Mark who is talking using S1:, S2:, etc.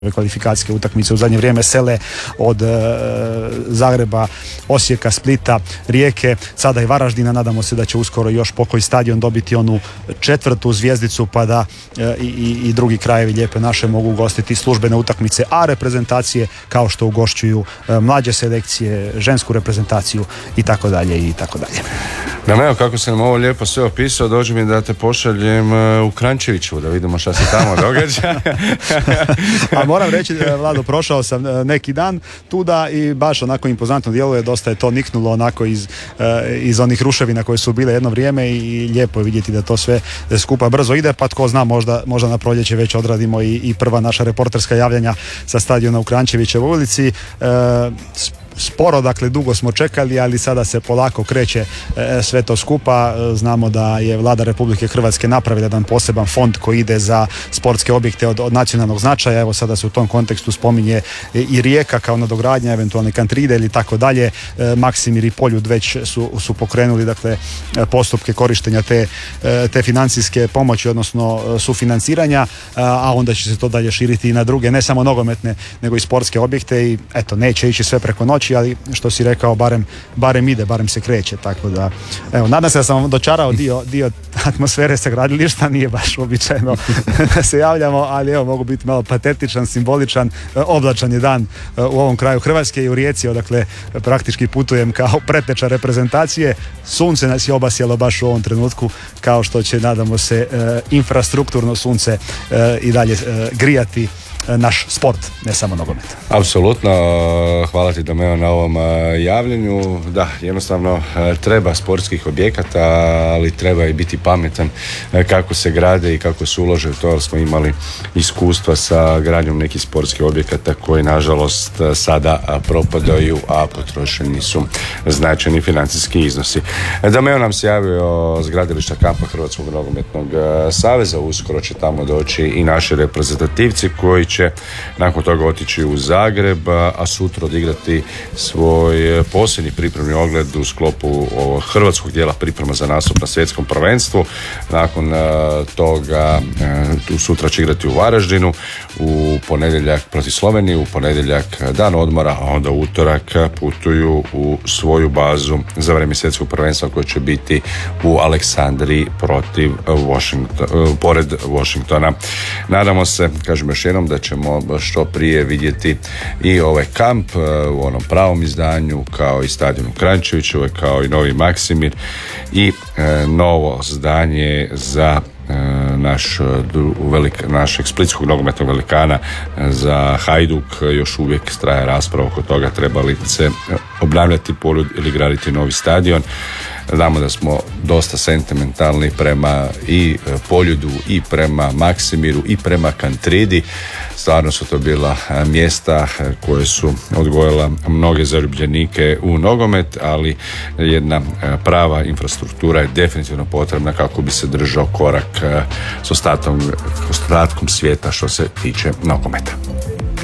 S1: kvalifikacijske utakmice u zadnje vrijeme sele od Zagreba, Osijeka, Splita, Rijeke, sada i Varaždina. Nadamo se da će uskoro još pokoji stadion dobiti onu 4. zvjezdicu pa da i drugi krajevi lijepe naše mogu ugostiti službene utakmice, a reprezentacije kao što ugošćuju mlađe selekcije, žensku reprezentaciju i tako dalje i tako dalje.
S2: Evo kako sam ovo lijepo sve opisao, dođe mi da te pošaljem u Kranjčeviću da vidimo šta se tamo događa.
S1: A moram reći, Vlado, prošao sam neki dan tuda i baš onako impozantno djeluje, dosta je to niknulo onako iz onih ruševina koje su bile jedno vrijeme i lijepo je vidjeti da to sve skupa brzo ide, pa tko zna, možda na proljeće već odradimo i prva naša reporterska javljanja sa stadiona u Kranjčevićevoj ulici. Sporo, dakle dugo smo čekali, ali sada se polako kreće sve to skupa. Znamo da je Vlada Republike Hrvatske napravila jedan poseban fond koji ide za sportske objekte od nacionalnog značaja. Evo sada se u tom kontekstu spominje i Rijeka kao nadogradnja, eventualni Kantride ili tako dalje. Maksimir i Poljud već su pokrenuli dakle postupke korištenja te financijske pomoći, odnosno sufinanciranja, a onda će se to dalje širiti i na druge, ne samo nogometne, nego i sportske objekte i eto, neće ići sve preko noći, ali što si rekao, barem ide, barem se kreće, tako da evo, nadam se da sam vam dočarao dio atmosfere sa gradilišta, nije baš uobičajeno da se javljamo, ali evo, mogu biti malo patetičan, simboličan, oblačan je dan u ovom kraju Hrvatske i u Rijeci, odakle praktički putujem kao preteča reprezentacije. Sunce nas je obasjalo baš u ovom trenutku, kao što će, nadamo se, infrastrukturno sunce i dalje grijati naš sport, ne samo nogomet.
S2: Apsolutno, hvala ti Domeo na ovom javljanju. Da, jednostavno treba sportskih objekata, ali treba i biti pametan kako se grade i kako se ulaže u to, jer smo imali iskustva sa gradnjom nekih sportskih objekata koji nažalost sada propadaju, a potrošeni su značajni financijski iznosi. Domeo nam se javio s gradilišta kampa Hrvatskog nogometnog saveza, uskoro će tamo doći i naši reprezentativci koji će nakon toga otići u Zagreb, a sutra odigrati svoj posljednji pripremni ogled u sklopu hrvatskog dijela priprema za nastup na svjetskom prvenstvu. Nakon toga sutra će igrati u Varaždinu, u ponedjeljak protiv Slovenije, u ponedjeljak dan odmora, a onda u utorak putuju u svoju bazu za vrijeme svjetskog prvenstva koje će biti u Aleksandriji pored Washingtona. Nadamo se, kažem još jednom, da ćemo što prije vidjeti i ovaj kamp u onom pravom izdanju, kao i stadion u Kranjčevićevoj, kao i novi Maksimir i novo zdanje za našeg splitskog nogometnog velikana, za Hajduk. Još uvijek traje rasprava oko toga treba li se obnavljati Poljud ili graditi novi stadion. Znamo da smo dosta sentimentalni prema i Poljudu i prema Maksimiru i prema Kantridi. Stvarno su to bila mjesta koje su odgojila mnoge zaljubljenike u nogomet, ali jedna prava infrastruktura je definitivno potrebna kako bi se držao korak s ostatkom svijeta što se tiče nogometa.